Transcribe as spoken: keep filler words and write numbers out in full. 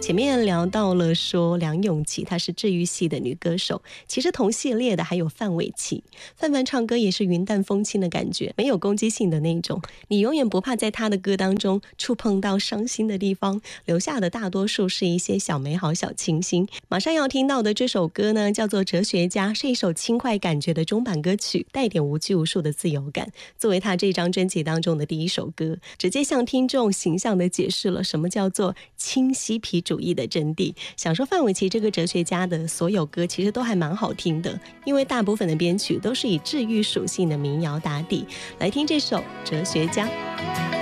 前面聊到了说梁咏琪她是治愈系的女歌手，其实同系列的还有范玮琪。范范唱歌也是云淡风轻的感觉，没有攻击性的那种，你永远不怕在她的歌当中触碰到伤心的地方，留下的大多数是一些小美好小清新。马上要听到的这首歌呢叫做《哲学家》，是一首轻快感觉的中版歌曲，带点无拘无束的自由感，作为他这张专辑当中的第一首歌，直接向听众形象地解释了什么叫做轻嬉皮主义的真谛。想说范玮琪这个哲学家的所有歌其实都还蛮好听的，因为大部分的编曲都是以治愈属性的民谣打底。来听这首《哲学家》。